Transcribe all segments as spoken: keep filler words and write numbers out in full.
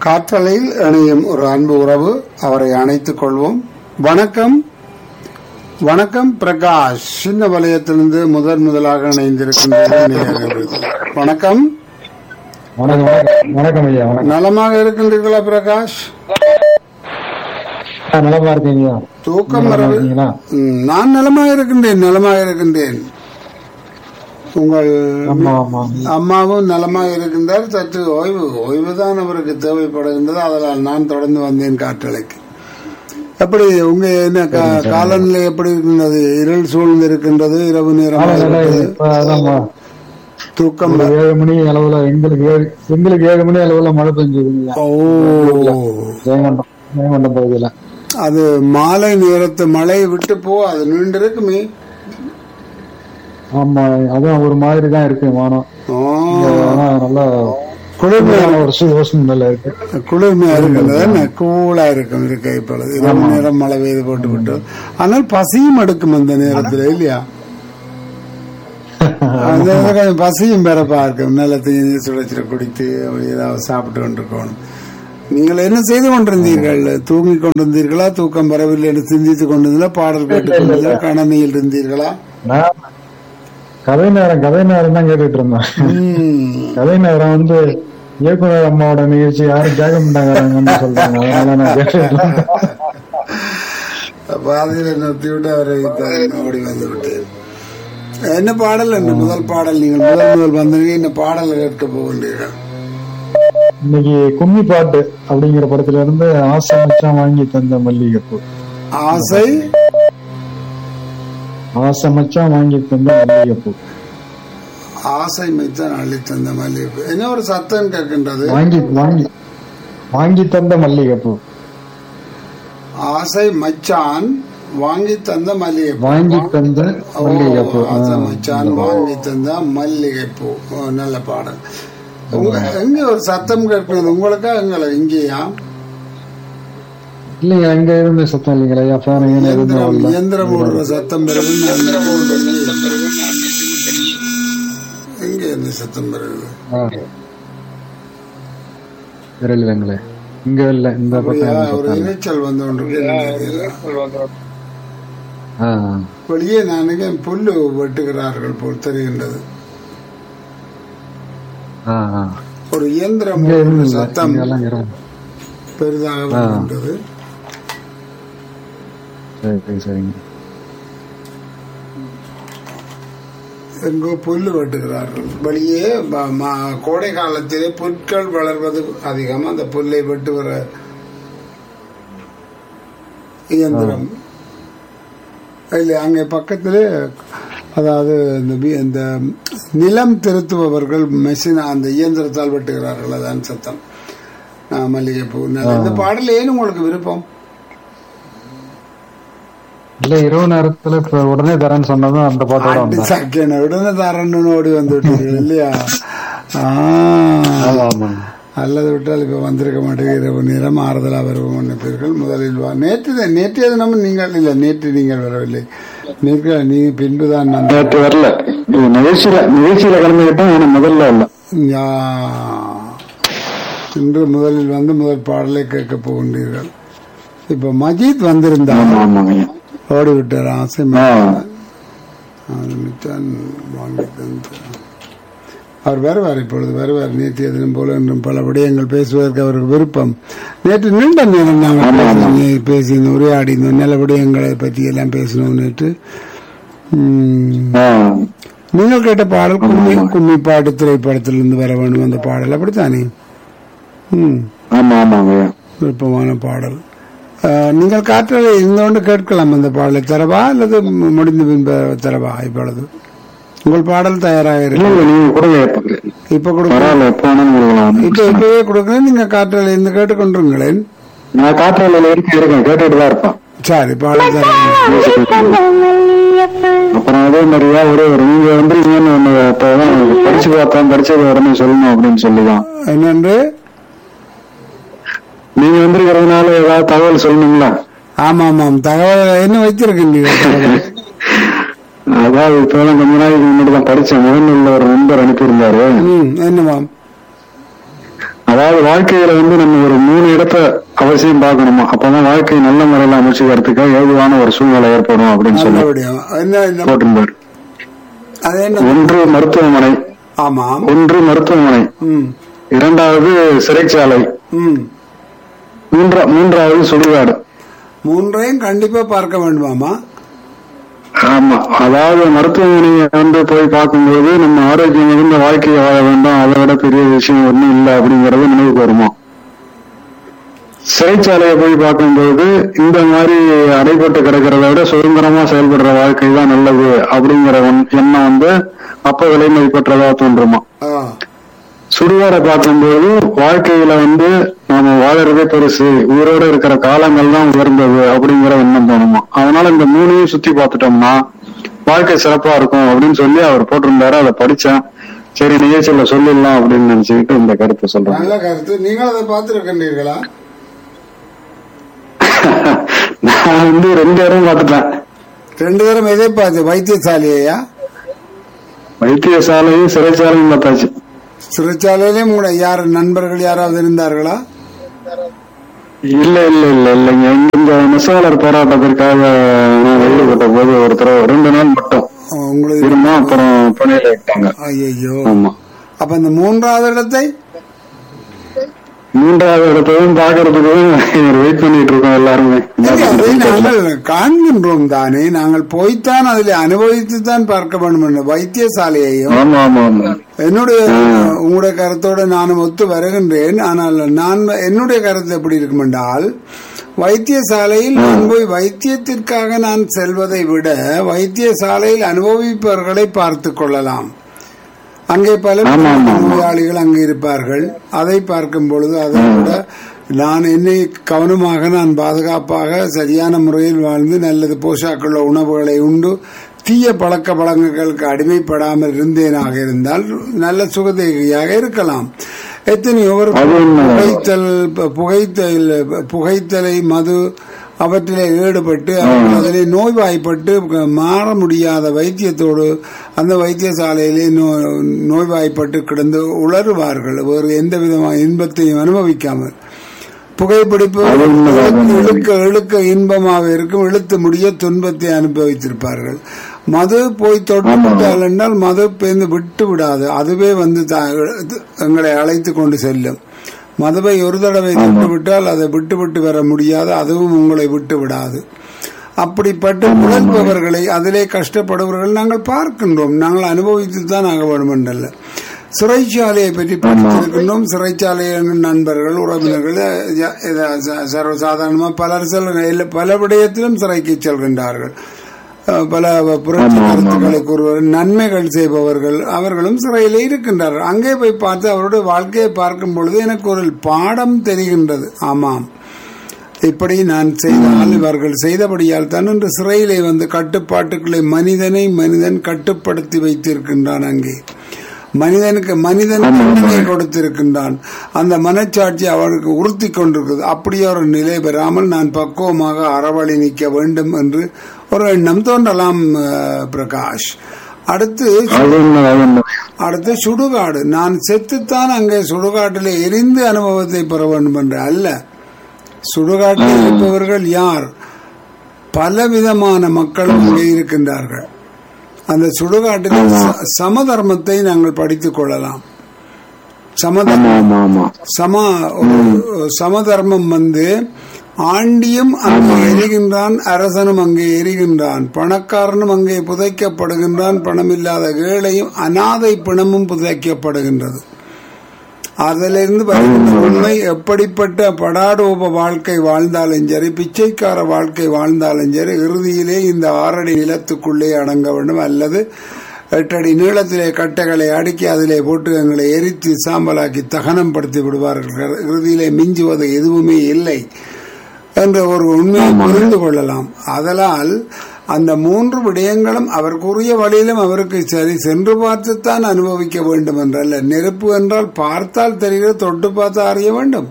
காற்றலையில் இணையும் ஒரு அன்பு உறவு, அவரை அணைத்துக் கொள்வோம். வணக்கம். வணக்கம் பிரகாஷ், சின்ன வலயத்திலிருந்து முதன் முதலாக இணைந்திருக்கின்ற வணக்கம். வணக்கம் ஐயா. நலமாக இருக்கின்றீர்களா பிரகாஷ்? நலமா இருக்கீங்க. தூக்கம் வரவில்லை. நான் நலமாக இருக்கின்றேன், நலமாக இருக்கின்றேன். உங்கள் அம்மாவும் நலமாக இருக்கின்றார். சற்று ஓய்வு ஓய்வுதான் அவருக்கு தேவைப்படுகின்றது. அதனால் நான் தொடர்ந்து வந்தேன் காற்றலைக்கு. எப்படி உங்க என்ன காலநிலை எப்படி இருக்கின்றது? இருள் சூழ்ந்து இருக்கின்றது, இரவு நேரம் தூக்கம். ஏழு மணி அளவுல எங்களுக்கு எங்களுக்கு ஏழு மணி அளவுல மழை பெஞ்சு. ஓ, ஜெயங்கொண்டம் ஜெயங்கொண்டம் பகுதியில அது மாலை நேரத்து மழை விட்டு போ, அது நீண்டு இருக்குமே. ஆமா, அதுவும் ஒரு மாதிரி தான் இருக்கு வானம். நல்லா குளிர்மையான ஒரு சூழ்நிலை இருக்கு. குளிர்மையா இருக்கிறது, கூலா இருக்கும் இருக்க. இப்பொழுது இரவு நேரம் மழை பெய்து போட்டு விட்டு, ஆனால் பசியும் எடுக்கும் அந்த நேரத்துல இல்லையா? அந்த கொஞ்சம் பசியும் பெற பார்க்கும். நிலத்தையும் சுழற்சிட குடித்து அப்படி ஏதாவது சாப்பிட்டு கொண்டிருக்கணும். நீங்கள் என்ன செய்து கொண்டிருந்தீர்கள்? தூங்கிக் கொண்டிருந்தீர்களா? தூக்கம் வரவில்லை என்று சிந்தித்துக் கொண்டிருந்தீங்களா? பாடல் கேட்டுக் கொண்டிருந்தீங்களா? கணனியில் இருந்தீர்களா? கதை நேரம் கதை நேரம் தான் கேட்டுட்டு இருந்தேன். கதை நேரம் வந்து இயக்குனர் அம்மாவோட நிகழ்ச்சி யாரும் கேட்க மாட்டாங்க சொல்றாங்க. அதனால நான் கேட்டுட்டு இருந்தேன். பாதையில நிறுத்தி விட்டு அவரை ஓடி வந்து விட்டேன். என்ன பாடல் என்று முதல் பாடல் நீங்கள் முதல் முதல் வந்தீங்க, இந்த பாடல் கேட்க போகின்றீர்கள். இன்னைக்கு கும்மி பாட்டு அப்படிங்கிற படத்துல இருந்து ஆசை மச்சான் வாங்கி தந்த மல்லிகைப்பூ. ஆசை ஆசை மச்சான் வாங்கி தந்த மல்லிகைப்பூ. ஆசை மச்சான் அள்ளி தந்த மல்லிகைப்பூ. என்ன ஒரு சத்தம் கேட்கின்றது? வாங்கி வாங்கி வாங்கி தந்த மல்லிகைப்பூ. ஆசை மச்சான் வாங்கி தந்த மல்லிகைப்பூ. வாங்கி தந்த மல்லிகைப்பூ. ஆசை மச்சான் வாங்கி தந்த மல்லிகைப்பூ. நல்ல பாடல். எங்க ஒரு சத்தம் கேட்கிறது உங்களுக்கா? எங்களை இங்கேயா? இல்லையா, எங்க இருந்து சத்தம் இல்லைங்களா? இயந்திரம் ஓடுற சத்தம் பெறுது. எங்க இருந்து சத்தம் பெறுது? இல்லைங்களே, இங்க இல்ல. இந்த ஒரு இறைச்சல் வந்து கொண்டு வெளியே நானுங்க புல்லு வெட்டுகிறார்கள் போல் தெரிகின்றது. ஒரு இயந்திரம் சத்தம் பெரிதாக வருகின்றது. எங்கோ புல்லு வெட்டுகிறார்கள் வெளியே. கோடை காலத்திலே புற்கள் வளர்வது அதிகம். அந்த புல்லை வெட்டுகிற இயந்திரம் இல்லை அங்கே பக்கத்திலே. அதாவது இந்த நிலம் திருத்துபவர்கள் மெஷின் அந்த இயந்திரத்தால் வெட்டுகிறார்கள். அதான் சத்தம். மல்லிகைப்பூ. இந்த பாடல் ஏன் உங்களுக்கு விருப்பம்? இல்ல, இரவு நேரத்துல இப்ப உடனே தரேன்னு சொன்னதும் அந்த பாட்டோட உடனே தரேன்னு ஓடி வந்து விட்டீர்கள் இல்லையா? அல்லது விட்டால் இப்ப வந்திருக்க மாட்டேங்க. இரவு நேரம் ஆறுதலா வருவோம் நினைப்பீர்கள். முதலில் வா. நேற்று நேற்றைய தினம் நீங்கள் இல்ல, நேற்று நீங்கள் வரவில்லை. நேற்று நீங்க பின்புதான். நேற்று வரல, நிகழ்ச்சியில நிகழ்ச்சியில கலந்துகிட்டேன். முதல்ல இல்ல, இன்று முதலில் வந்து முதல் பாடலை கேட்க போகின்றீர்கள். இப்ப மஜீத் வந்திருந்தாங்க, ஓடிவிட்டார். ஆசை வாங்கி தந்து அவர் வருவார். இப்பொழுது வருவார். நேற்றைய தினம் போல என்றும் பல விடயங்கள் பேசுவதற்கு அவருக்கு விருப்பம். நேற்று நீண்ட நேரம் நாங்கள் பேசி உரையாடினோம். நல்ல விடயங்களை பற்றி எல்லாம் பேசினோம் நேற்று. நீங்கள் கேட்ட பாடல் கும்மி கும்மி பாட்டு திரைப்படத்திலிருந்து வர வேண்டும் அந்த பாடல். அப்படித்தானே? ம், விருப்பமான பாடல். நீங்கள் காற்றலை இருந்தோண்டு கேட்கலாம். அந்த பாடலை தரவா அல்லது முடிந்த பின்பு தரவா? இப்பொழுது உங்கள் பாடல் தயாராக இருக்கு. இப்ப கொடுக்க இப்ப இப்பவே கொடுக்குறேன். நீங்க காற்றலை இருந்து கேட்டுக்கொண்டிருங்களேன். சரி, பாடல் அப்புறம் அதே மாதிரியா ஒரு நீங்க வந்து படிச்சு பார்த்தோம், படிச்சது உடனே சொல்லணும் அப்படின்னு சொல்லிதான். என்னன்று நீங்க வந்திருக்கிறதுனால ஏதாவது தகவல் சொல்லணுங்களா? ஆமா ஆமாம், தகவல் என்ன வச்சிருக்கீங்க? அதாவது இப்பதான் கொஞ்ச நாளைக்கு முன்னாடி தான் படிச்சேன். முகநூல்ல ஒரு நண்பர் அனுப்பியிருந்தாரு. என்னமா? அதாவது வாழ்க்கையில வந்து நம்ம ஒரு மூணு இடத்த அவசியம் பார்க்கணுமா, அப்பதான் வாழ்க்கையை நல்ல முறையில அமைச்சுக்கிறதுக்காக ஏதுவான ஒரு சூழ்நிலை ஏற்படும் அப்படின்னு சொல்லி போட்டிருந்தாரு. ஒன்று மருத்துவமனை, ஒன்று மருத்துவமனை, இரண்டாவது சிறைச்சாலை, மூன்றா மூன்றாவது சுடுகாடு. மூன்றையும் கண்டிப்பா பார்க்க வேண்டுமாமா? ஆமா, அதாவது மருத்துவமனையை வந்து போய் பார்க்கும்போது நம்ம ஆரோக்கியம் மிகுந்த வாழ்க்கையை வாழ வேண்டும், அதை விட பெரிய விஷயம் ஒன்றும் இல்லை அப்படிங்கறது நினைவுக்கு வருமா. சிறைச்சாலையை போய் பார்க்கும்போது இந்த மாதிரி அடைபட்டு கிடக்கிறத விட சுதந்திரமா செயல்படுற வாழ்க்கை தான் நல்லது அப்படிங்கிற எண்ணம் வந்து அப்ப விலைமதி பெற்றதா தோன்றுமா. சுடுகாடை பார்க்கும்போது வாழ்க்கையில வந்து நாம வாழறதே பெருசு, உயிரோட இருக்கிற காலங்கள் தான் உயர்ந்தது அப்படிங்கிற எண்ணம் தோணுமா. அதனால இந்த மூணையும் சுத்தி பார்த்துட்டோம்னா வாழ்க்கை சிறப்பா இருக்கும் அப்படின்னு சொல்லி அவர் போட்டிருந்தாரு. அதை படிச்சேன், சரி நிகழ்ச்சியில சொல்லிடலாம் அப்படின்னு நினைச்சுக்கிட்டு இந்த கருத்தை சொல்றேன். நல்ல கருத்து. நீங்கள் அதை பார்த்திருக்கின்றீர்களா? நான் வந்து ரெண்டு தரம் பார்த்துட்டேன். ரெண்டு தரம் எதை பார்த்து? வைத்தியசாலையா? வைத்தியசாலையும் சிறைச்சாலையும் பார்த்தாச்சு. சிறைச்சாலையிலும் கூட யார் நண்பர்கள் யாராவது இருந்தார்களா? இல்ல இல்ல இல்ல இல்லைங்க, இந்த நெசவாளர் போராட்டத்திற்காக நான் வெளியிட்ட போது ஒருத்தர் ரெண்டு நாள் மட்டும் உங்களுக்கு இருந்தா அப்புறம் பணியில விட்டாங்க. ஐயோ. ஆமா. அப்ப இந்த மூன்றாவது இடத்தை மூன்றாவது இடத்தையும் பாக்குறதுக்கு வெயிட் பண்ணிட்டு இருக்கோம் எல்லாருமே. நாங்கள் காண்கின்றோம் தானே, நாங்கள் போய்த்தான் அதில் அனுபவித்து தான் பார்க்க வேண்டும். வைத்தியசாலையையும் என்னுடைய உங்களுடைய கருத்தோட நானும் ஒத்து வருகின்றேன். ஆனால் நான் என்னுடைய கருத்து எப்படி இருக்கும் என்றால், வைத்தியசாலையில் நான் போய் வைத்தியத்திற்காக நான் செல்வதை விட வைத்தியசாலையில் அனுபவிப்பவர்களை பார்த்து கொள்ளலாம். அங்கே பல நோயாளிகள் அங்கே இருப்பார்கள். அதை பார்க்கும் பொழுது அதை விட நான் என்னை கவனமாக நான் பாதுகாப்பாக சரியான முறையில் வாழ்ந்து நல்லது போஷாக்குள்ள உணவுகளை உண்டு தீய பழக்க வழக்கங்களுக்கு அடிமைப்படாமல் இருந்தேனாக இருந்தால் நல்ல சுகதேகியாக இருக்கலாம். எத்தனையோ புகைத்தல் புகைத்தல் புகைத்தலை மது அவற்றிலே ஈடுபட்டு அதிலே நோய்வாய்ப்பட்டு மாற முடியாத வைத்தியத்தோடு அந்த வைத்தியசாலையிலே நோய்வாய்ப்பட்டு கிடந்து உளறுவார்கள், வேறு எந்த விதமான இன்பத்தையும் அனுபவிக்காமல். புகைப்பிடிப்பு இழுக்க இழுக்க இன்பமாக இருக்கும், இழுத்து முடிய துன்பத்தை அனுபவித்திருப்பார்கள். மது போய் தொட்டுவிட்டால் என்றால் மது பேர்ந்து விட்டு விடாது, அதுவே வந்து எங்களை அழைத்து கொண்டு செல்லும். மதுவை ஒரு தடவை தொட்டு விட்டால் அதை விட்டு விட்டு வர முடியாது, அதுவும் உங்களை விட்டு விடாது. அப்படிப்பட்ட உழைப்பவர்களை அதிலே கஷ்டப்படுபவர்கள் நாங்கள் பார்க்கின்றோம், நாங்கள் அனுபவித்து தான் ஆக வேண்டும் என்றல்ல. சிறைச்சாலையை பற்றி படித்திருக்கின்றோம். சிறைச்சாலை நண்பர்கள் உறவினர்கள் சர்வசாதாரணமாக பலர் செல்ல பல விடயத்திலும் சிறைக்கு செல்கின்றார்கள். பல புரட்சி கருத்துக்களை கூறுவர், நன்மைகள் செய்பவர்கள் அவர்களும் சிறையிலே இருக்கின்றார்கள். அங்கே போய் பார்த்து அவருடைய வாழ்க்கையை பார்க்கும் பொழுது எனக்கு ஒரு பாடம் தெரிகின்றது. ஆமாம், இப்படி நான் செய்தால் இவர்கள் செய்தபடியால் தான் என்று சிறையிலே வந்து கட்டுப்பாட்டுக்களை மனிதனை மனிதன் கட்டுப்படுத்தி வைத்திருக்கின்றான். அங்கே மனிதனுக்கு மனிதன் தண்டனை கொடுத்திருக்கின்றான். அந்த மனச்சாட்சி அவருக்கு உறுத்தி கொண்டிருக்கிறது. அப்படியே ஒரு நிலை பெறாமல் நான் பக்குவமாக அறவழி நிற்க வேண்டும் என்று ஒரு எண்ணம் தோன்றலாம். பிரகாஷ், அடுத்து அடுத்து சுடுகாடு. நான் செத்துத்தான் அங்கே சுடுகாட்டிலே எரிந்து அனுபவத்தை பெற வேண்டும் என்று அல்ல. சுடுகாட்டில் இருப்பவர்கள் யார்? பலவிதமான மக்கள் அங்கே இருக்கின்றார்கள். அந்த சுடுகாட்டில் சமதர்மத்தை நாங்கள் படித்துக் கொள்ளலாம். சமதர்மம் சம சமதர்மம் வந்து ஆண்டியும் அங்கே எரிகின்றான், அரசனும் அங்கே எரிகின்றான், பணக்காரனும் அங்கே புதைக்கப்படுகின்றான், பணமில்லாத ஏழையும் அநாதை பிணமும் புதைக்கப்படுகின்றது. அதிலிருந்து வருகின்ற உண்மை, எப்படிப்பட்ட படாடோப வாழ்க்கை வாழ்ந்தாலும் சரி, பிச்சைக்கார வாழ்க்கை வாழ்ந்தாலும் சரி, இறுதியிலே இந்த ஆறடி நிலத்துக்குள்ளே அடங்க வேண்டும், அல்லது எட்டடி நீளத்திலே கட்டைகளை அடுக்கி அதிலே போட்டு எங்களை எரித்து சாம்பலாக்கி தகனம் படுத்தி விடுவார்கள். இறுதியிலே மிஞ்சுவது எதுவுமே இல்லை என்ற ஒரு உண்மையை புரிந்து கொள்ளலாம். அதனால் அந்த மூன்று விடயங்களும் அவருக்குரிய வழியிலும் அவருக்கு சரி சென்று பார்த்துத்தான் அனுபவிக்க வேண்டும் என்றல்ல. நெருப்பு என்றால் பார்த்தால் தெரிகிற, தொட்டு பார்த்து அறிய வேண்டும்.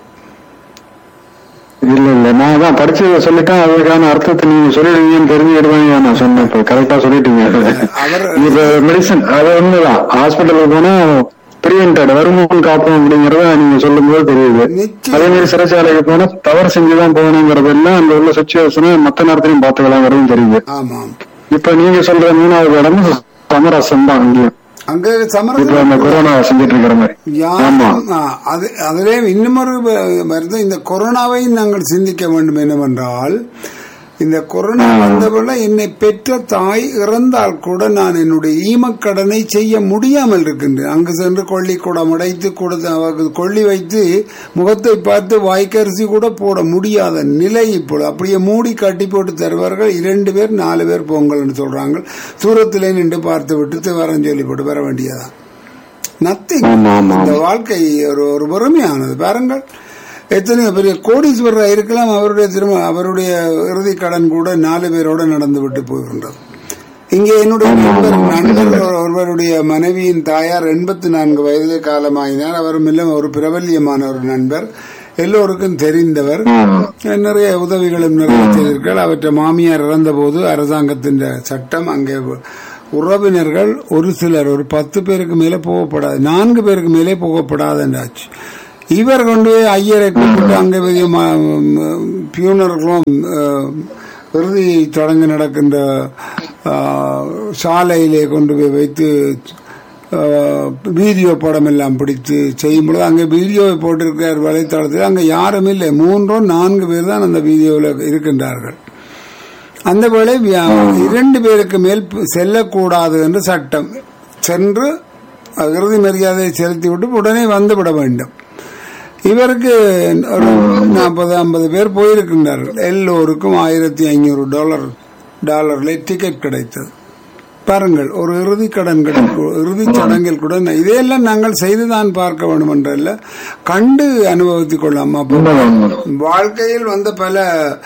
இல்ல இல்ல, நான் தான் படிச்சதை சொல்லிட்டேன், அதுக்கான அர்த்தத்தை நீங்க சொல்லிடுவீங்கன்னு தெரிஞ்சுக்கிடுவாங்க. நான் சொன்னேன், கரெக்டா சொல்லிட்டீங்க. இப்ப மெடிசன் அது ஒண்ணுதான். ஹாஸ்பிட்டலுக்கு போனா பிரிவென்டட் வருமுன் காப்போம் அப்படிங்கறத நீங்க சொல்லும் போது தெரியுது. அதே மாதிரி சிறைச்சாலைக்கு போனா தவறு செஞ்சுதான் போகணுங்கிறது எல்லாம் அங்க உள்ள சுச்சுவேஷனை மத்த நேரத்திலையும் பாத்துக்கலாங்கிறதும் தெரியுது. இப்ப நீங்க சொல்ற மூணாவது இடம் சமரசம் தான். அங்கேயும் அங்க சமரசம் கொரோனா செஞ்சுட்டு இருக்கிற மாதிரி. அதிலே இன்னமொரு வருது. இந்த கொரோனாவை நாங்கள் சிந்திக்க வேண்டும் என்னவென்றால், இந்த கொரோனா வந்தவரை என்னை பெற்ற தாய் இறந்தால் கூட நான் என்னுடைய ஈமக்கடனை செய்ய முடியாமல் இருக்கின்றேன். அங்கு சென்று கொள்ளி குடம் உடைத்து கொடுத்து கொள்ளி வைத்து முகத்தை பார்த்து வாய்க்கரிசி கூட போட முடியாத நிலை இப்பொழுது. அப்படியே மூடி கட்டி போட்டு தருவார்கள். இரண்டு பேர் நாலு பேர் பொங்கல்னு சொல்றாங்க. தூரத்திலே நின்று பார்த்து விட்டு வரன்னு சொல்லி போட்டு வர வேண்டியதான். நத்திங். இந்த வாழ்க்கை ஒரு ஒரு பொறுமையானது பாருங்கள். எத்தனையோ பெரிய கோடீஸ்வரர் இருக்கலாம், அவருடைய திரும்ப அவருடைய இறுதி கடன் கூட நாலு பேரோட நடந்து விட்டு போகின்றது. இங்கே என்னுடைய நண்பர் நண்பர் ஒருவருடைய மனைவியின் தாயார் எண்பத்தி நான்கு வயதிலே காலமாயினார். அவரும் இல்லை ஒரு பிரபல்யமான ஒரு நண்பர், எல்லோருக்கும் தெரிந்தவர், நிறைய உதவிகளும் நிறைய செய்திருக்கிறார். அவற்றை மாமியார் இறந்த போது அரசாங்கத்தின் சட்டம் அங்கே உறவினர்கள் ஒரு சிலர் ஒரு பத்து பேருக்கு மேலே போகப்படாது, நான்கு பேருக்கு மேலே போகப்படாதுன்றாச்சு. இவர் கொண்டு போய் ஐயரை கூப்பிட்டு அங்கே பெரிய பியூனர்களும் இறுதி தொடங்கி நடக்கின்ற சாலையிலே கொண்டு போய் வைத்து வீடியோ படம் எல்லாம் பிடித்து செய்யும்பொழுது அங்கே வீடியோவை போட்டிருக்கிறார் வலைத்தளத்தில். அங்கே யாரும் இல்லை, மூன்றோ நான்கு பேர் தான் அந்த வீடியோவில் இருக்கின்றார்கள். அந்த வேளை இரண்டு பேருக்கு மேல் செல்லக்கூடாது என்று சட்டம். சென்று இறுதி மரியாதையை செலுத்திவிட்டு உடனே வந்துவிட வேண்டும். இவருக்கு ஒரு நாற்பது ஐம்பது பேர் போயிருக்கின்றார்கள். எல்லோருக்கும் ஆயிரத்தி ஐநூறு டாலர் டாலர்ல டிக்கெட் கிடைத்தது. பாருங்கள், ஒரு இறுதி கடன் கிடைக்கும், இறுதி சடங்கில் கூட இதையெல்லாம் நாங்கள் செய்துதான் பார்க்க வேண்டும் என்றல்ல, கண்டு அனுபவித்துக் கொள்ளலாம். வாழ்க்கையில் வந்த பல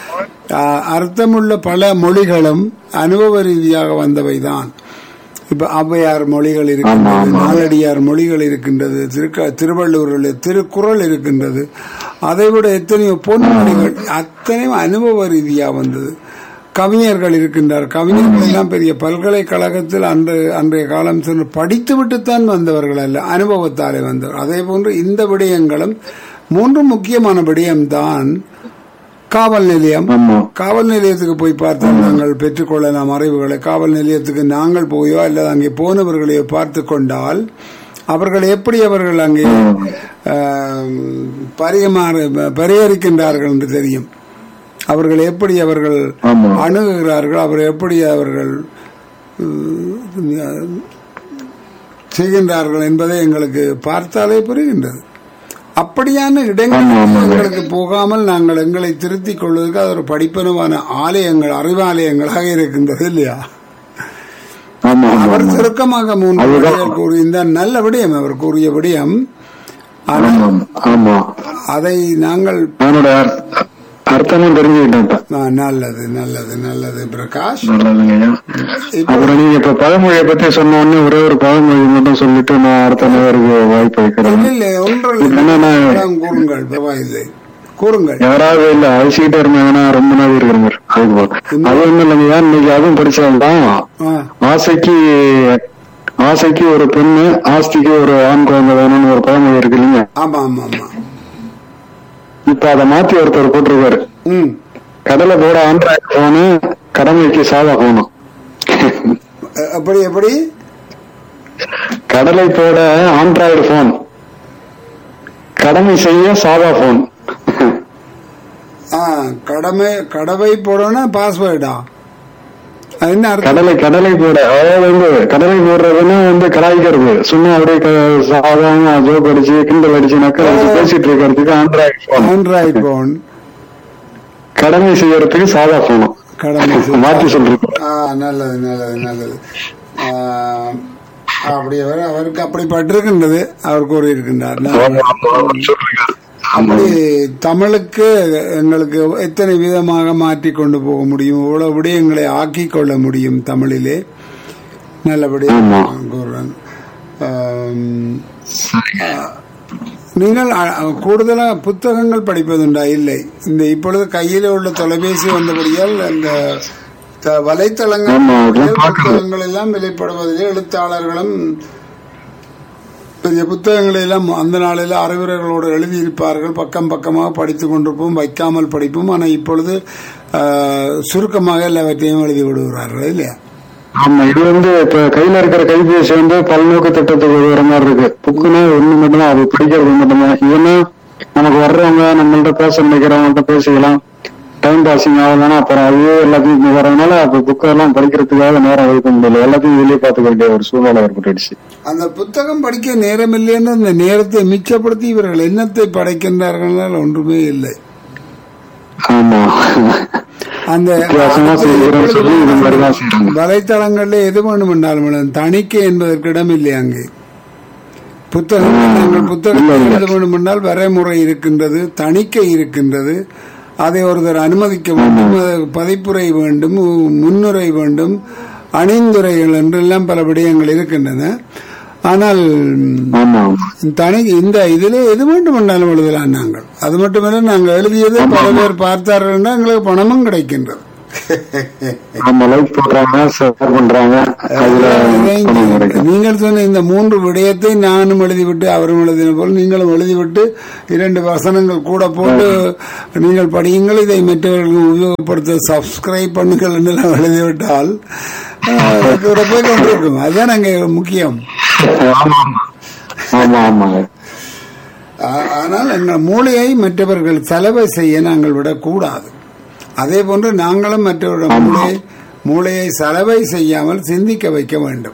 அர்த்தமுள்ள பல மொழிகளும் அனுபவ ரீதியாக வந்தவைதான். இப்ப ஔவையார் மொழிகள் இருக்கின்றது, நாலடியார் மொழிகள் இருக்கின்றது, திரு திருவள்ளுவர்கள் திருக்குறள் இருக்கின்றது, அதைவிட எத்தனையோ பொன்மொழிகள், அத்தனையும் அனுபவ ரீதியா வந்தது. கவிஞர்கள் இருக்கின்றார். கவிஞர்கள் எல்லாம் பெரிய பல்கலைக்கழகத்தில் அன்று அன்றைய காலம் சென்று படித்து விட்டுத்தான் வந்தவர்கள் அல்ல, அனுபவத்தாலே வந்தவர். அதே போன்று இந்த விடயங்களும் மூன்று முக்கியமான விடயம்தான். காவல் நிலையம், காவல் நிலையத்துக்கு போய் பார்த்தால் நாங்கள் பெற்றுக்கொள்ளலாம் அறிவுகளை. காவல் நிலையத்துக்கு நாங்கள் போயோ அல்லது அங்கே போனவர்களையோ பார்த்து கொண்டால் அவர்கள் எப்படி அவர்கள் அங்கே பரிமாறு பரிகரிக்கின்றார்கள் என்று தெரியும். அவர்கள் எப்படி அவர்கள் அணுகுகிறார்கள், அவர் எப்படி அவர்கள் செய்கின்றார்கள் என்பதை எங்களுக்கு பார்த்தாலே புரிகின்றது. அப்படியான இடங்களுக்கு போகாமல் நாங்கள் எங்களை திருத்திக் கொள்வதற்கு அது ஒரு படிப்பனவான ஆலயங்கள், அறிவாலயங்களாக இருக்கின்றது இல்லையா? அவர் சுருக்கமாக மூன்று கூறியிருந்தார். நல்ல விடயம் அவர் கூறிய விடயம். அதை நாங்கள் அர்த்தமும் தெரிஞ்சுக்கிட்டேன். நல்லது நல்லது நல்லது பிரகாஷ். அப்புறம் நீங்க இப்ப பழமொழியை பத்தி சொன்ன உடனே ஒரே ஒரு பழமொழி மட்டும் சொல்லிட்டு நான் அடுத்த நேருக்கு வாய்ப்பு வைக்கிறேன். கூறுங்கள் பரவாயில்லை, கூறுங்கள். யாராவது இல்ல அழிச்சுக்கிட்டே இருந்தாங்கன்னா ரொம்ப நாள் இருக்கிறாங்க. அது ஒண்ணும் இல்லைங்க, இன்னைக்கு அதுவும் படிச்சால்தான் ஆசைக்கு ஆசைக்கு ஒரு பெண்ணு ஆஸ்திக்கு ஒரு ஆண் குழந்தை வேணும்னு ஒரு பழமொழி இருக்கு இல்லைங்க? ஆமா ஆமா ஆமா. இப்ப அதை மாத்தி ஒருத்தர் போட்டிருக்காரு, கடலை போட ஆண்ட்ராய்டு போனு, கடமைக்கு சாவா போனும். அப்படி எப்படி? கடலை போட ஆண்ட்ராய்டு போன், கடமை செய்ய சாவா போன். கடமை கடவை போடனா பாஸ்வேர்டா? கடலை கடலை போட, அதாவது வந்து கடலை போடுறதுன்னு வந்து கலாய்க்கிறது, சும்மா அப்படியே சாதாரண ஜோக் அடிச்சு கிண்டல் அடிச்சுனாக்கா பேசிட்டு இருக்கிறதுக்கு ஆண்ட்ராய்டு போன். Android phone. கடமை செய்யறதுக்கு சாதா போனும். கடமை மாற்றி சொல்றது. நல்லது நல்லது நல்லது. அப்படி அவருக்கு அப்படிப்பட்டிருக்கின்றது, அவர் கூறியிருக்கின்றார். அப்படி தமிழுக்கு எங்களுக்கு எத்தனை விதமாக மாற்றி கொண்டு போக முடியும், இவ்வளவு விடயங்களை ஆக்கி கொள்ள முடியும் தமிழிலே. நல்லபடியாக கூறுறேன். நீங்கள் கூடுதலாக புத்தகங்கள் படிப்பதுண்டா? இல்லை, இந்த இப்பொழுது கையில உள்ள தொலைபேசி வந்தபடியால் அந்த வலைத்தளங்கள் புத்தகங்கள் எல்லாம் வெளிப்படுவதிலே எழுத்தாளர்களும் பெரிய புத்தகங்களை எல்லாம் அந்த நாளில் அறிவுரைகளோடு எழுதியிருப்பார்கள். பக்கம் பக்கமாக படித்துக் கொண்டிருப்போம், வைக்காமல் படிப்போம். ஆனால் இப்பொழுது சுருக்கமாக எல்லாவற்றையும் எழுதி விடுகிறார்கள் இல்லையா? ஆமா, இது வந்து இப்ப கையில இருக்கிற கைபேசி வந்து பல்நோக்கு திட்டத்துக்கு வர மாதிரி இருக்கு. புக்குன்னா ஒண்ணு மட்டும்தான், அது படிக்கிறது மட்டும்தான். இதுன்னா நமக்கு வர்றவங்க நம்மள்ட்ட பேச நினைக்கிறவங்கள்ட்ட பேசிக்கலாம், டைம் பாசிங் ஆகுதுன்னா அப்புறம் அதுவே எல்லாத்தையும் வரதுனால அப்ப புக்கெல்லாம் படிக்கிறதுக்காக நேரம் ஒதுக்க முடியல, எல்லாத்தையும் வெளியே பார்த்துக்க வேண்டிய ஒரு சூழ்நிலை ஏற்பட்டுடுச்சு. அந்த புத்தகம் படிக்க நேரம் இல்லைன்னு அந்த நேரத்தை மிச்சப்படுத்தி இவர்கள் என்னத்தை படைக்கின்றார்கள் ஒன்றுமே இல்லை. ஆமா, அந்த வலைத்தளங்கள்ல எது வேண்டும் என்றாலும் தணிக்கை என்பதற்கு இடம் இல்லை. அங்கே புத்தகம் நாங்கள் புத்தகம் எழுத வேண்டும் என்றால் வரைமுறை இருக்கின்றது, தணிக்கை இருக்கின்றது. அதை ஒருத்தர் அனுமதிக்க வேண்டும், பதிப்புரை வேண்டும், முன்னுரை வேண்டும், அணிந்துரைகள் என்றெல்லாம் பல விடயங்கள் இருக்கின்றன. ஆனால் தனி இந்த இதுல எது வேண்டும் என்றாலும் எழுதலாம் நாங்கள். அது மட்டுமல்ல, நாங்கள் எழுதியது பல பேர் பார்த்தார்கள் என்றால் எங்களுக்கு பணமும் கிடைக்கின்றது. நீங்கள் சொன்ன இந்த மூன்று விடயத்தை நானும் எழுதிவிட்டு அவரும் எழுதின போல் நீங்களும் எழுதிவிட்டு இரண்டு வசனங்கள் கூட போட்டு நீங்கள் படியுங்கள், இதை மற்றவர்களுக்கு உபயோகப்படுத்த சப்ஸ்கிரைப் பண்ணுங்கள் என்று எழுதிவிட்டால் போய் கொண்டிருக்கும். அதுதான் அங்க முக்கியம். ஆனால் எங்கள் மூளையை மற்றவர்கள் செலவை செய்ய நாங்கள் விடக்கூடாது. அதே போன்று நாங்களும் மற்றவருடைய மூளை மூளையை செலவை செய்யாமல் சிந்திக்க வைக்க வேண்டும்.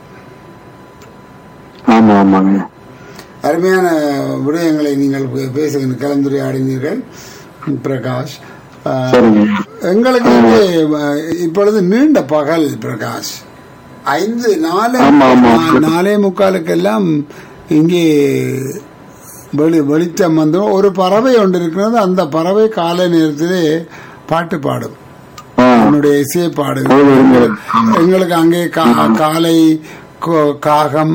அருமையான விடயங்களை நீங்கள் பேசுகிற கலந்துரையாடினீர்கள் பிரகாஷ். எங்களுக்கு இப்பொழுது நீண்ட பகல் பிரகாஷ், ஐந்து நாலு நாலே முக்காலுக்கெல்லாம் இங்கே வெளி வெளிச்சம் வந்துடும். ஒரு பறவை ஒன்று இருக்கிறது, அந்த பறவை காலை நேரத்திலே பாட்டு பாடும், என்னுடைய இசையை பாடும். எங்களுக்கு அங்கே காலை காகம்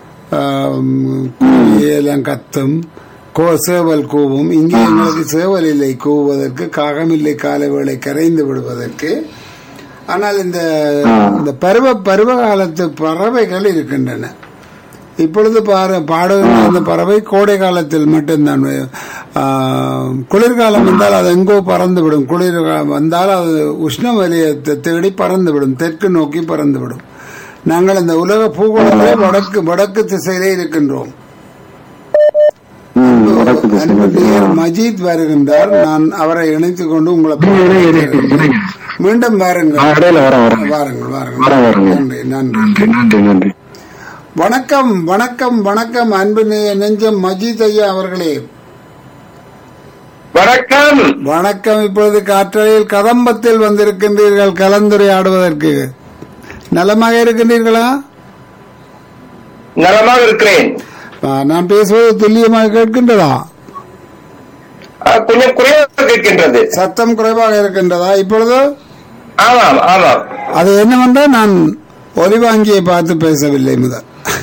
எல்லாம் கத்தும், சேவல் கூவும். இங்கே எங்களுக்கு சேவல் இல்லை கூவுவதற்கு, காகம் இல்லை காலை வேளை கரைந்து விடுவதற்கு. ஆனால் இந்த இந்த பருவ பருவ காலத்து பறவைகள் இருக்கின்றன. இப்பொழுது பாடுகிற அந்த பறவை கோடை காலத்தில் மட்டும்தான். குளிர்காலம் வந்தால் அது எங்கோ பறந்துவிடும், குளிர் வந்தால் அது உஷ்ண வலயத்தை தேடி பறந்துவிடும், தெற்கு நோக்கி பறந்துவிடும். நாங்கள் இந்த உலக பூகோளத்திலே வடக்கு வடக்கு திசையிலே இருக்கின்றோம். மஜீத் வருகின்றார், நான் அவரை இணைத்துக் கொண்டு உங்களை மீண்டும் வாருங்கள் வாருங்கள் வாருங்கள். நன்றி நன்றி நன்றி. வணக்கம் வணக்கம் வணக்கம் அன்பு நெஞ்சம் மஜீத் ஐயா அவர்களே, வணக்கம் வணக்கம். இப்பொழுது காற்றலையில் கதம்பத்தில் வந்திருக்கின்றீர்கள் கலந்துரையாடுவதற்கு. நலமாக இருக்கின்றீர்களா? நலமாக இருக்கிறேன். நான் பேசுவது துல்லியமாக கேட்கின்றதா? கொஞ்சம் குறைவாக கேட்கின்றது. சத்தம் குறைவாக இருக்கின்றதா இப்பொழுது? ஆமாம் ஆமாம். அது என்னவென்றால் நான் ஒலிவாங்கியை பார்த்து பேசவில்லை முதல்.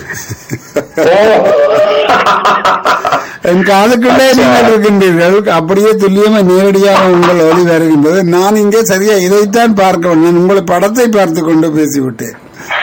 என் காதுக்குள்ளே நீங்கள் இருக்கின்றீர்கள், அப்படியே துல்லியமா நேரடியாக உங்கள் ஒலி வருகின்றது. நான் இங்கே சரியா இதைத்தான் பார்க்க வேண்டும், உங்களை படத்தை பார்த்து கொண்டு பேசிவிட்டேன்.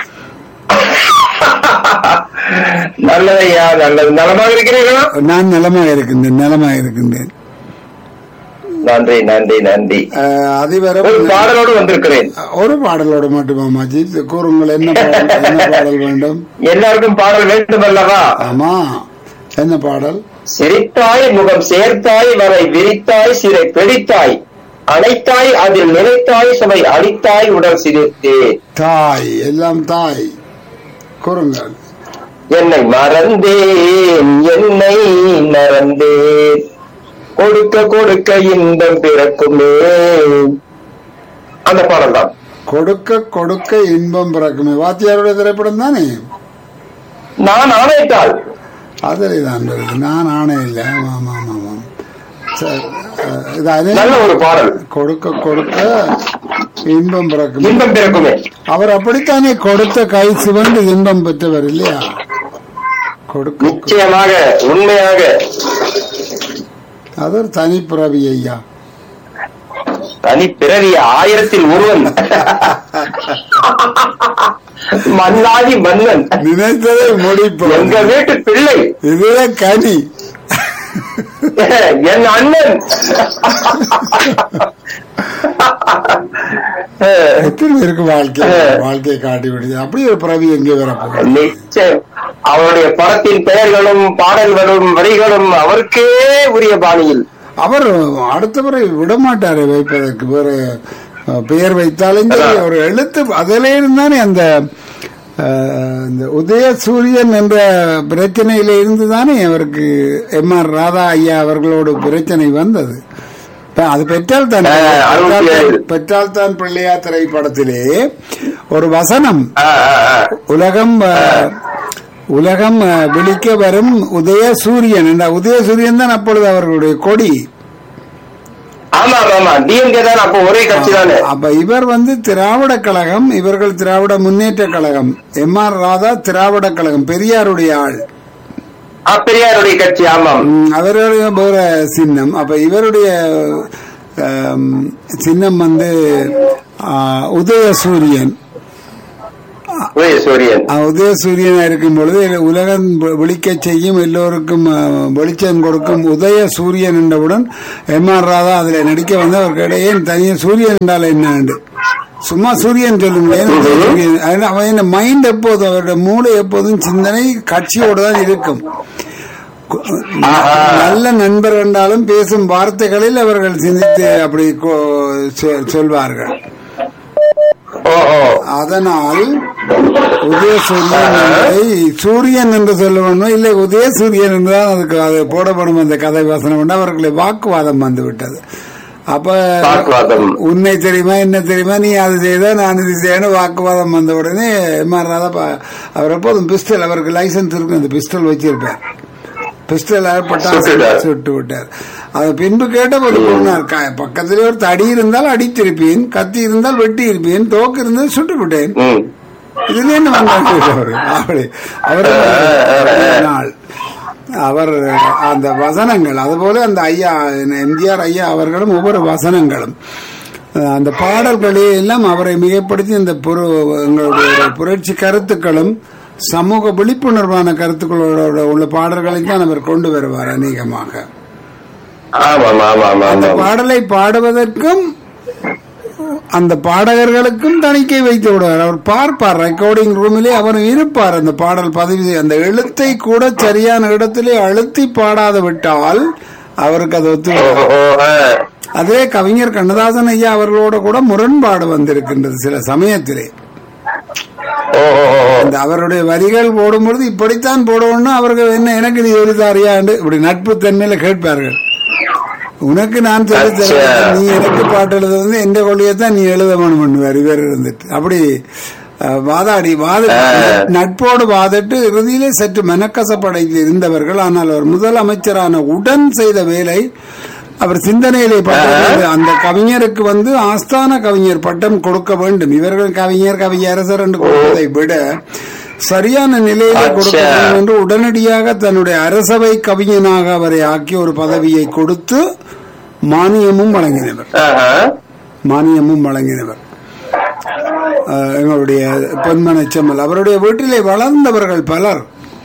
நல்லதையா, நல்லது. நலமாக இருக்கிறீர்களா? நான் நலமாக இருக்கின்றேன் நலமாக இருக்கின்றேன். நன்றி நன்றி நன்றி. அதிவரை பாடலோடு வந்திருக்கிறேன். ஒரு பாடலோடு மட்டுமா மஜீத்? கூறுங்கள், என்ன என்ன பாடல் வேண்டும்? எல்லாருக்கும் பாடல் வேண்டும் அல்லவா? ஆமா, என்ன பாடல்? சிரித்தாய் முகம் சேர்த்தாய் வரை விரித்தாய் சிறை பிடித்தாய் அனைத்தாய் அதில் நினைத்தாய் சுமை அடித்தாய் உடல் சிரித்தே. தாய் எல்லாம் தாய். கூறுங்கள். என்னை மறந்தேன் என்னை மறந்தேன் கொடுக்க கொடுக்க இன்பம் பிறக்குமே. அந்த பாடல் தான். கொடுக்க கொடுக்க இன்பம் பிறக்குமே வாத்தியாருடைய திரைப்படம் தானே? நான் ஆணையிட்டால் அதில் தான் வருது. நான் ஆணை இல்லை. ஆமா ஆமா ஆமா. நல்ல ஒரு பாடல். கொடுக்க கொடுக்க இன்பம் பிறக்குமே இன்பம் பிறக்குமே. அவர் அப்படித்தானே கொடுத்த கை சிவந்து இன்பம் பெற்றவர் இல்லையா? கொடுக்க நிச்சயமாக உண்மையாக. அது ஒரு தனி பிறவி ஐயா. தனி பிறவி, ஆயிரத்தில் ஒருவன். மன்னாதி மன்னன் நினைத்ததை முடிப்போம். எங்க வீட்டு பிள்ளை இதுதான் கனி. என் அண்ணன். எத்தனை பேருக்கு வாழ்க்கை வாழ்க்கையை காட்டி விடுது. அப்படி ஒரு பிறவி எங்கே வரப்போகுது? நிச்சயம் அவருடைய படத்தின் பெயர்களும் பாடல்களும் வரிகளும் அவருக்கே உரிய பாணியில். அவர் அடுத்த முறை விடமாட்டாரு வைப்பதற்கு. வேறு பெயர் வைத்தாலும் ஒரு எழுத்து அதிலே இருந்தானே அந்த இந்த உதய சூரியன் என்ற பிரச்சனையில இருந்து தானே அவருக்கு எம் ஆர் ராதா ஐயா அவர்களோட பிரச்சனை வந்தது. அது பெற்றால் தான் பெற்றால் தான் பிள்ளையா திரைப்படத்திலே ஒரு வசனம், உலகம் உலகம் விழிக்க வரும் உதய சூரியன் என்ற உதய சூரியன் தான் அப்பொழுது அவர்களுடைய கொடி. அப்ப இவர் வந்து திராவிட கழகம், இவர்கள் திராவிட முன்னேற்ற கழகம். எம் ஆர் ராதா திராவிட கழகம், பெரியாருடைய ஆள், பெரியாருடைய கட்சி. ஆமாம், அவருடைய வேற சின்னம். அப்ப இவருடைய சின்னம் வந்து உதயசூரியன். உதயசூரியனா இருக்கும் பொழுது உலகம் விழிக்க செய்யும், எல்லோருக்கும் வெளிச்சம் கொடுக்கும் உதய சூரியன் என்றவுடன் எம் ஆர் ராதா அதுல நடிக்க வந்து அவருக்கு இடையே தனியா சூரியன் என்றால் என்ன, சும்மா சூரியன் சொல்லுங்களேன். அவன் மைண்ட் எப்போதும், அவருடைய மூளை எப்போதும் சிந்தனை கட்சியோடு தான் இருக்கும். நல்ல நண்பர் என்றாலும் பேசும் வார்த்தைகளில் அவர்கள் சிந்தித்து அப்படி சொல்வார்கள். அதனால் உதய சூரியன் சூரியன் என்று சொல்லுவோம், இல்லை உதய சூரியன் என்றுதான் அதுக்கு அது போடப்படும். அந்த கதை வசனம் அவர்களை வாக்குவாதம் வந்து விட்டது. அப்ப உன்னை தெரியுமா என்ன தெரியுமா, நீ அது செய்த நான் இது செய்யணும் வாக்குவாதம் வந்த உடனே எம் ஆர் ராதா அவர் எப்போதும் பிஸ்டல், அவருக்கு லைசன்ஸ் இருக்கு, அந்த பிஸ்டல் வச்சிருப்பார். பிஸ்டல் பட்டாசு சுட்டு விட்டார். அது பின்பு கேட்ட ஒரு பொண்ணார், பக்கத்திலே ஒரு தடி இருந்தால் அடித்திருப்பேன், கத்தி இருந்தால் வெட்டி இருப்பேன், தோக்கு இருந்தால் சுட்டு விட்டேன். இதுல என்ன வந்தாரு அப்படி அவர் நாள் அவர் அந்த வசனங்கள். அதுபோல அந்த ஐயா எம்ஜிஆர் ஐயா அவர்களும் ஒவ்வொரு வசனங்களும் அந்த பாடல்களே எல்லாம் அவரை மிகப்படுத்தி இந்த எங்களுடைய புரட்சி கருத்துக்களும் சமூக விழிப்புணர்வான கருத்துக்களோட உள்ள பாடல்களை தான் அவர் கொண்டு வருவார் அநேகமாக. அந்த பாடலை பாடுவதற்கும் அந்த பாடகர்களுக்கும் தணிக்கை வைத்து விடுவார். அவர் பார்ப்பார், ரெக்கார்டிங் ரூமிலே அவர் இருப்பார். அந்த பாடல் பதிவு, அந்த எழுத்தை கூட சரியான இடத்திலே அழுத்தி பாடாத விட்டால் அவருக்கு அது ஒத்து. அதே கவிஞர் கண்ணதாசன் ஐயா அவர்களோட கூட முரண்பாடு வந்திருக்கின்றது சில சமயத்திலே. அந்த அவருடைய வரிகள் போடும்பொழுது இப்படித்தான் போடணும்னு அவர்கள் என்ன எனக்கு நீ எழுதாரியா என்று இப்படி நட்பு தன்மையில கேட்பார்கள். உனக்கு நான் சொல்லி தருவேன், நீ எனக்கு பாட்டு எழுத வந்து எந்த கொள்கையத்தான் நீ எழுத வேணும் பண்ணுவார் இவர் இருந்துட்டு. அப்படி வாதாடி வாத நட்போடு வாதிட்டு இறுதியிலே சற்று மனக்கசப்படைந்து இருந்தவர்கள். ஆனால் அவர் முதலமைச்சரான உடன் செய்த வேலை, அவர் சிந்தனையிலே பட்ட அந்த கவிஞருக்கு வந்து ஆஸ்தான கவிஞர் பட்டம் கொடுக்க வேண்டும். இவர்கள் கவிஞர் கவியரசர் என்று கொடுப்பதை விட சரியான நிலையிலே கொடுக்க வேண்டும் என்று உடனடியாக தன்னுடைய அரசவை கவிஞனாக அவரை ஆக்கி ஒரு பதவியை கொடுத்து மானியமும் வழங்கினவர் மானியமும் வழங்கினவர் எங்களுடைய பொன்மன செம்மல். அவருடைய வீட்டிலே வளர்ந்தவர்கள் பலர்.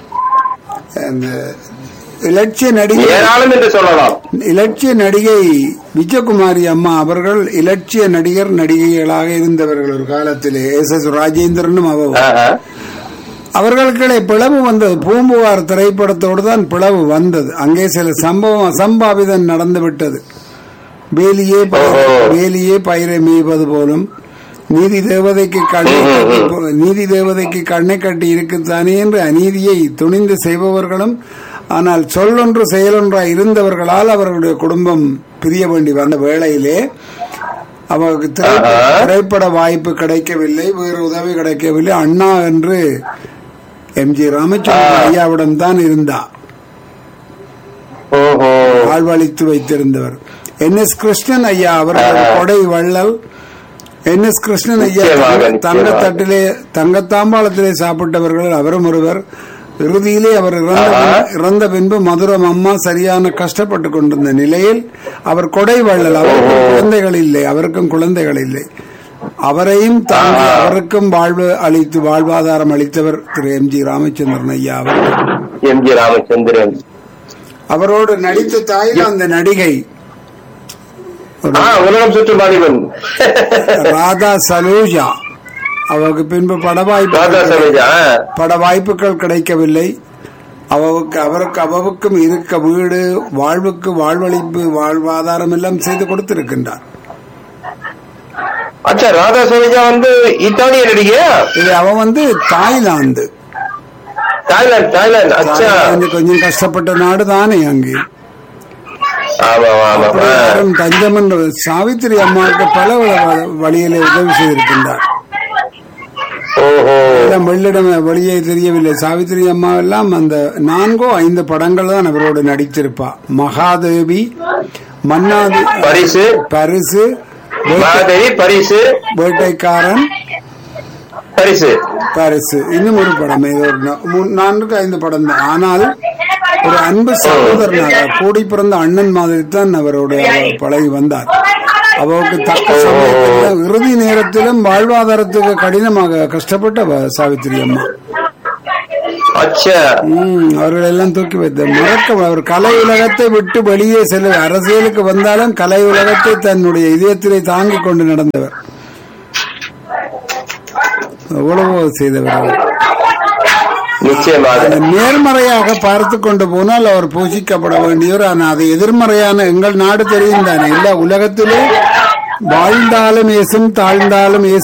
இலட்சிய நடிகை இலட்சிய நடிகை விஜயகுமாரி அம்மா அவர்கள் இலட்சிய நடிகர் நடிகைகளாக இருந்தவர்கள் ஒரு காலத்திலே. எஸ் எஸ் ராஜேந்திரனும் அவர் அவர்களுக்கு பிளவு வந்தது. பூம்புகார் திரைப்படத்தோடு தான் பிளவு வந்தது. அங்கே சில சம்பவம் அசம்பாவிதம் நடந்து விட்டது. வேலியே வேலியே பயிரை மேய்வது போலும் நீதி தேவதைக்கு கண்ணை நீதி தேவதைக்கு கண்ணை கட்டி இருக்குத்தானே என்று அநீதியை துணிந்து செய்பவர்களும், ஆனால் சொல்லொன்று செயலொன்றாய் இருந்தவர்களால் அவர்களுடைய குடும்பம் பிரிய வேண்டி வந்த வேளையிலே அவருக்கு திரைப்பட வாய்ப்பு கிடைக்கவில்லை, வேறு உதவி கிடைக்கவில்லை. அண்ணா என்று எம் ஜி ராமச்சந்திரன் ஐயாவிடம் தான் இருந்தார், ஆழ்வழித்து வைத்திருந்தவர். என் எஸ் கிருஷ்ணன் ஐயா அவர்கள் கொடை வள்ளல். என் எஸ் கிருஷ்ணன் ஐயா தங்கத்தட்டிலே தங்கத்தாம்பாளத்திலே சாப்பிட்டவர்கள் அவரும் ஒருவர். இறுதியிலே அவர் இறந்த பின்பு மதுரம் அம்மா சரியான கஷ்டப்பட்டு கொண்டிருந்த நிலையில் அவர் கொடை வள்ளல். அவருக்கும் குழந்தைகள் இல்லை அவருக்கும் குழந்தைகள் இல்லை. அவரையும் தாண்டி அவருக்கும் வாழ்வு அளித்து வாழ்வாதாரம் அளித்தவர் திரு எம் ஜி ராமச்சந்திரன் ஐயா அவர். எம் ஜி ராமச்சந்திரன் அவரோடு நடித்த தாயில் அந்த நடிகை உலகம் சுற்று வாலிபன் ராதா சலூஜா. அவருக்கு பின்பு பட வாய்ப்பு பட வாய்ப்புகள் கிடைக்கவில்லை. அவருக்கு அவருக்கு அவருக்கும் இருக்க வீடு வாழ்வுக்கு வாழ்வழிப்பு வாழ்வாதாரம் எல்லாம் செய்து கொடுத்திருக்கின்றார். அச்சா, ராதா சலூஜா வந்து இத்தாலிய நடிகையா? அவ வந்து தாய்லாந்து. தாய்லாந்து தாய்லாந்து அச்சா, கொஞ்சம் கஷ்டப்பட்ட நாடு தானே அங்கே. தஞ்சம் என்ற சாவித்திரி அம்மாவுக்கு பல வழியில உதவி செய்திருக்கின்றார். வெள்ளிடம் வழியே தெரியவில்லை. சாவித்திரி அம்மா எல்லாம் அந்த நான்கோ ஐந்து படங்கள் தான் அவரோடு நடித்திருப்பா. மகாதேவி, மன்னாதி பரிசு பரிசு பரிசு வேட்டைக்காரன் பரிசு பரிசு இன்னும் ஒரு படம், நான்கு ஐந்து படம் தான். ஆனால் ஒரு அன்பு சகோதரனாக கூடி பிறந்த அண்ணன் மாதிரி தான் அவரோட பழகி வந்தார். அவருக்கு தக்க சமயத்தில் இறுதி நேரத்திலும் வாழ்வாதாரத்துக்கு கடினமாக கஷ்டப்பட்ட சாவித்திரி அம்மா. உம் அவர்கள் எல்லாம் தூக்கி வைத்த மறக்க அவர் கலை உலகத்தை விட்டு வெளியே செல்ல அரசியலுக்கு வந்தாலும் கலை உலகத்தை தன்னுடைய இதயத்திலே தாங்கிக் கொண்டு நடந்தவர். எவ்வளவோ செய்தவர் அவர். நேர்மறையாக பார்த்து கொண்டு போனால் அவர் பூஜிக்கப்பட வேண்டியவர். ஆனால் அது எதிர்மறையான எங்கள் நாடு தெரியும் தானே. எல்லா உலகத்திலே வாழ்ந்தாலும் ஏசும் தாழ்ந்தாலும் ஏசும்